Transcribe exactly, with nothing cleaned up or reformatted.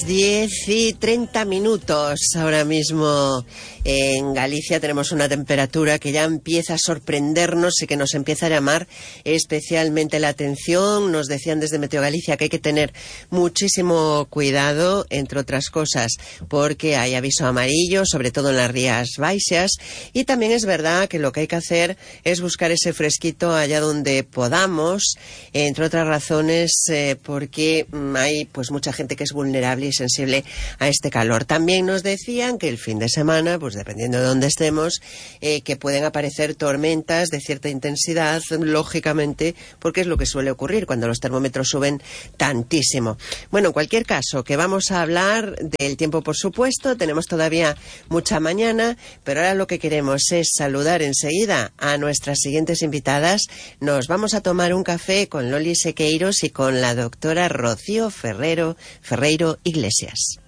diez y treinta minutos. Ahora mismo en Galicia tenemos una temperatura que ya empieza a sorprendernos y que nos empieza a llamar especialmente la atención. Nos decían desde Meteo Galicia que hay que tener muchísimo cuidado, entre otras cosas, porque hay aviso amarillo, sobre todo en las Rías Baixas, y también es verdad que lo que hay que hacer es buscar ese fresquito allá donde podamos, entre otras razones, eh, porque mm, hay pues mucha gente que es vulnerable y sensible a este calor. También nos decían que el fin de semana, pues dependiendo de dónde estemos, eh, que pueden aparecer tormentas de cierta intensidad, lógicamente, porque es lo que suele ocurrir cuando los termómetros suben tantísimo. Bueno, en cualquier caso, que vamos a hablar del tiempo, por supuesto, tenemos todavía mucha mañana, pero ahora lo que queremos es saludar enseguida a nuestras siguientes invitadas. Nos vamos a tomar un café con Loli Sequeiros y con la doctora Rocío Ferrero, Ferreiro Iglesias.